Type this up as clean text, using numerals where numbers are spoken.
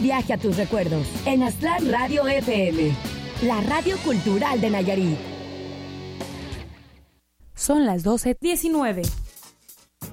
Viaje a tus recuerdos en Aztlán Radio FM, la radio cultural de Nayarit. Son las 12:19.